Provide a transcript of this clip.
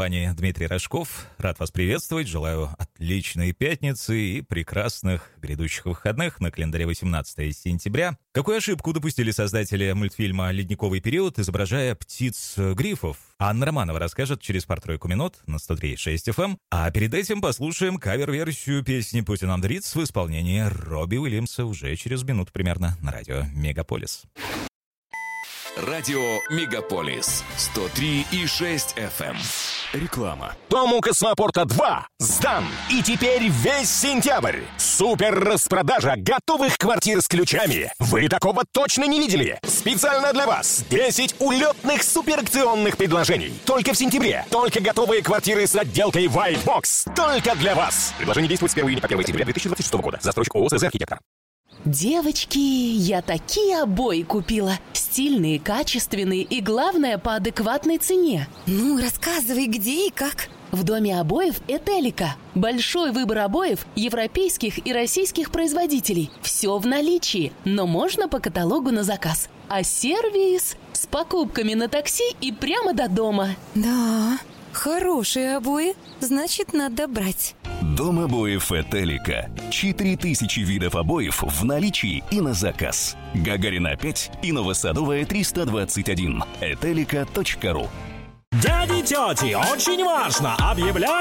Пани Дмитрий Рожков, рад вас приветствовать, желаю отличной пятницы и прекрасных грядущих выходных. На календаре 18 сентября. Какую ошибку допустили создатели мультфильма «Ледниковый период», изображая птиц-грифов? Анна Романова расскажет через пару-тройку минут на 103.6 FM. А перед этим послушаем кавер-версию песни «Put It on the Ritz» в исполнении Робби Уильямса уже через минуту примерно на радио «Мегаполис». Радио «Мегаполис» 103,6 FM. Реклама. Дом у Космопорта 2 сдан. И теперь весь сентябрь. Супер распродажа готовых квартир с ключами. Вы такого точно не видели. Специально для вас 10 улетных суперакционных предложений. Только в сентябре. Только готовые квартиры с отделкой White Box. Только для вас. Предложение действует с 1 июня по 1 сентября 2026 года. Застройщик ООО «СЗ Архитектор». Девочки, я такие обои купила. Стильные, качественные и, главное, по адекватной цене. Ну, рассказывай, где и как. В доме обоев «Этелика». Большой выбор обоев европейских и российских производителей. Все в наличии, но можно по каталогу на заказ. А сервис с покупками на такси и прямо до дома. Да, хорошие обои, значит, надо брать. Дом обоев «Этелика». 4000 видов обоев в наличии и на заказ. Гагарина 5 и Новосадовая 321. Этелика.ру. Дяди, тети, очень важно! Объявляю